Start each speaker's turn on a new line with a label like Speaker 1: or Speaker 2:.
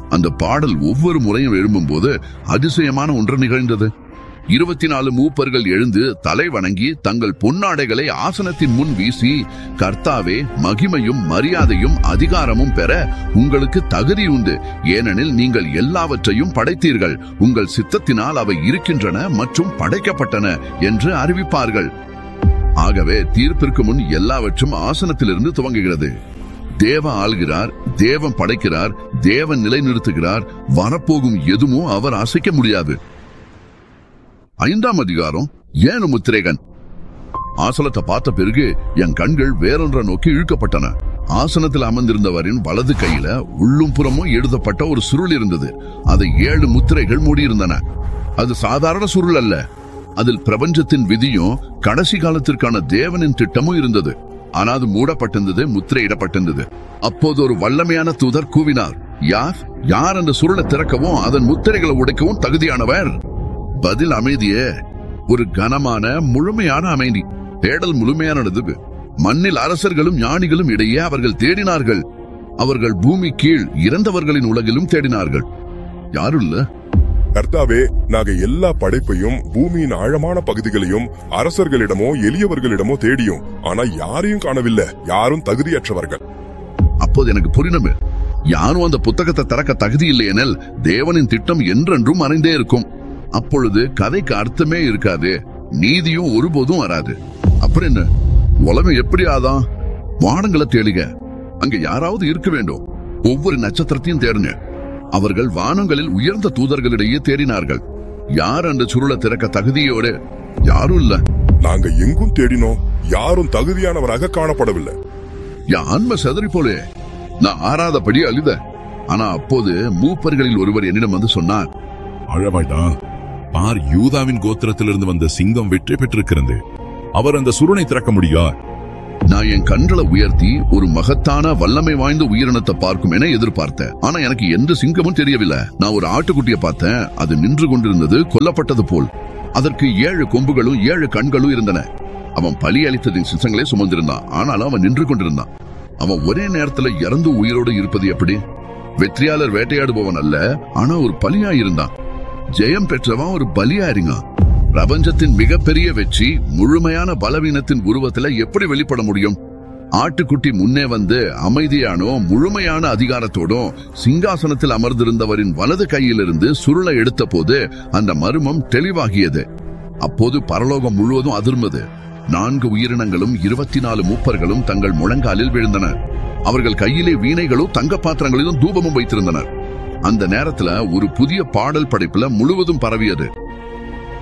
Speaker 1: அந்த பாடல் ஒவ்வொரு முறையும் எழும்பும்போது அதிசயமான ஒன்று நிகழ்ந்தது. 24 மூப்பர்கள் எழுந்து தலை வணங்கி தங்கள் பொன்னாடைகளை ஆசனத்தின் முன் வீசி, கர்த்தாவே, மகிமையும் மரியாதையும் அதிகாரமும் பெற உங்களுக்கு தகுதி உண்டு, ஏனெனில் நீங்கள் எல்லாவற்றையும் படைத்தீர்கள், உங்கள் சித்தத்தினால் அவை இருக்கின்றன மற்றும் படைக்கப்பட்டன என்று அறிவிப்பார்கள். ஆகவே தீர்ப்பிற்கு முன் எல்லாவற்றும் ஆசனத்திலிருந்து துவங்குகிறது. தேவன் ஆள்கிறார், தேவன் படைக்கிறார், தேவன் நிலைநிறுத்துகிறார். வரப்போகும் எதுவும் அவர் அசைக்க முடியாது. 5ஆம் அதிகாரம் 7 முத்திரைகள். ஆசனத்தை பார்த்த பிறகு என் கண்கள் வேறொன்ற நோக்கி இழுக்கப்பட்டன. ஆசனத்தில் அமர்ந்திருந்தவரின் வலது கையில உள்ளும் புறமும் எழுதப்பட்ட ஒரு சுருள் இருந்தது. அதை 7 முத்திரைகள் மூடியிருந்தன. அது சாதாரண சுருள் அல்ல. அதில் பிரபஞ்சத்தின் விதியும் கடைசி காலத்திற்கான தேவனின் திட்டமும் இருந்தது. ஆனா அது மூடப்பட்டிருந்தது, முத்திரையிடப்பட்டிருந்தது. அப்போது ஒரு வல்லமையான தூதர் கூவினார், யார் அந்த சுருளை திறக்கவும் அதன் முத்திரைகளை உடைக்கவும் தகுதியானவர்? பதில் அமைதியே, ஒரு கனமான முழுமையான அமைதி. தேடல் முழுமையானது. மண்ணில் அரசர்களும் ஞானிகளும் இடையே அவர்கள் தேடினார்கள். அவர்கள் பூமி கீழ் இறந்தவர்களின் உலகிலும் தேடினார்கள். யாரும் இல்ல.
Speaker 2: கர்த்தாவே, நாங்க எல்லா படைப்பையும் பூமியின் ஆழமான பகுதிகளையும் அரசர்களிடமோ எளியவர்களிடமோ தேடியும், ஆனா யாரையும் காணவில்லை. யாரும் தகுதியற்றவர்கள்.
Speaker 1: அப்போது எனக்கு புரியணுமே, யாரும் அந்த புத்தகத்தை திறக்க தகுதி இல்லை எனில் தேவனின் திட்டம் என்றென்றும் மறைந்தே இருக்கும். அப்பொழுது கதைக்கு அர்த்தமே இருக்காது, நீதியும் ஒருபோதும் வராது. அப்புறம் என்ன, உலகம் எப்படி ஆதான்? வானங்களை தேடுங்க, அங்க யாராவது இருக்க வேண்டும். ஒவ்வொரு நட்சத்திரத்தையும் தேடுங்க. அவர்கள் வானங்களில் உயர்ந்த தூதர்களிடையே தேடினார்கள். யார் அந்த சுருளை திறக்க தகுதியோடு? யாரும் இல்ல.
Speaker 2: நாங்க எங்கும் தேடினோம், யாரும் தகுதியானவராக காணப்படவில்லை.
Speaker 1: என் ஆன்ம செதறி போலே நான் ஆறாதபடி அழுத. ஆனா அப்போது மூப்பர்களில் ஒருவர் என்னிடம் வந்து சொன்னார்,
Speaker 3: அழவாய்தான் பார், யூதாவின் கோத்திரத்திலிருந்து வந்த சிங்கம் வெற்றி பெற்றிருக்கிறது. அவர் அந்த சுருளை திறக்க முடியா?
Speaker 1: நான் என் கண்களை உயர்த்தி ஒரு மகத்தான வல்லமை வாய்ந்த உயிரினத்தை பார்க்கும் என எதிர்பார்த்தேன். ஆனா எனக்கு எந்த சிங்கமும் தெரியவில்லை. நான் ஒரு ஆட்டுக்குட்டியை பார்த்தேன். அது நின்று கொண்டிருந்தது, கொல்லப்பட்டது போல். அதற்கு 7 கொம்புகளும் 7 கண்களும் இருந்தன. அவன் பலி அளித்ததின் சிசங்களை சுமந்திருந்தான். ஆனாலும் அவன் நின்று கொண்டிருந்தான். அவன் ஒரே நேரத்துல இறந்து உயிரோடு இருப்பது எப்படி? வெற்றியாளர் வேட்டையாடுபவன் அல்ல, ஆனா ஒரு பலியா இருந்தான். ஜெயம் பெற்றவன் ஒரு பலியா இருங்க. பிரபஞ்சத்தின் மிகப்பெரிய வெற்றி முழுமையான பலவீனத்தின் உருவத்துல எப்படி வெளிப்பட முடியும்? ஆட்டுக்குட்டி முன்னே வந்து அமைதியானோ முழுமையான அதிகாரத்தோடும் சிங்காசனத்தில் அமர்ந்திருந்தவரின் வலது கையிலிருந்து சுருளை எடுத்த போது அந்த மர்மம் தெளிவாகியது. அப்போது பரலோகம் முழுவதும் அதிர்ந்தது. 4 உயிரினங்களும் 24 மூப்பர்களும் தங்கள் முழங்காலில் விழுந்தனர். அவர்கள் கையிலே வீணைகளும் தங்க பாத்திரங்களிலும் தூபமும் வைத்திருந்தனர். அந்த நேரத்துல ஒரு புதிய பாடல் படைப்புல முழுவதும் பரவியது.